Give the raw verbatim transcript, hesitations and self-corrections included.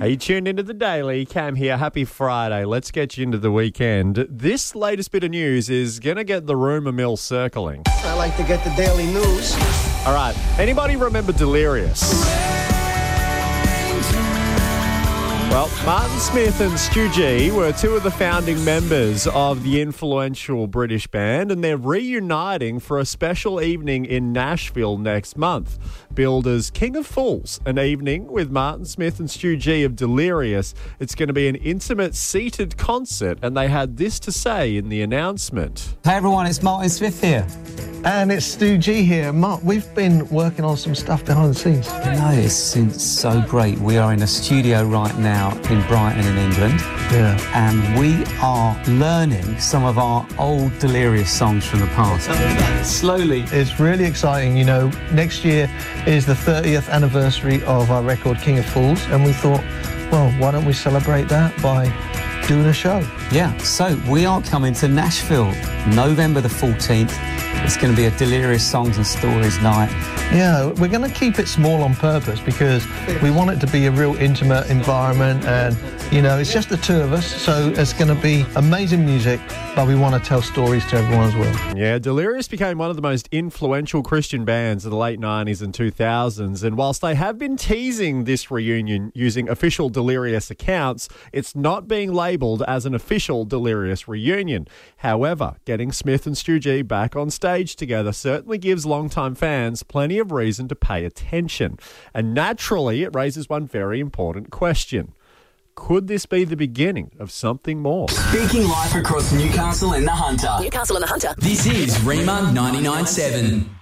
Are you tuned into the Daily? Cam here. Happy Friday. Let's get you into the weekend. This latest bit of news is going to get the rumour mill circling. I like to get the daily news. All right. Anybody remember Delirious? Well, Martin Smith and Stu G were two of the founding members of the influential British band, and they're reuniting for a special evening in Nashville next month. Billed as King of Fools, an evening with Martin Smith and Stu G of Delirious. It's going to be an intimate seated concert, and they had this to say in the announcement. Hey everyone, it's Martin Smith here. And it's Stu G here. Mark, we've been working on some stuff behind the scenes. No, it's, it's so great. We are in a studio right now in Brighton in England. Yeah. And we are learning some of our old Delirious songs from the past. Slowly. It's really exciting. You know, next year is the thirtieth anniversary of our record King of Fools, and we thought, well, why don't we celebrate that by doing a show? Yeah, so we are coming to Nashville November the fourteenth. It's going to be a Delirious Songs and Stories night. Yeah, we're going to keep it small on purpose because we want it to be a real intimate environment, and, you know, it's just the two of us, so it's going to be amazing music, but we want to tell stories to everyone as well. Yeah, Delirious became one of the most influential Christian bands of the late nineties and two thousands, and whilst they have been teasing this reunion using official Delirious accounts, it's not being labelled as an official Delirious reunion. However, getting Smith and Stu G back on stage together certainly gives longtime fans plenty of reason to pay attention. And naturally, it raises one very important question. Could this be the beginning of something more? Speaking live across Newcastle and the Hunter. Newcastle and the Hunter. This is Rema ninety-nine point seven.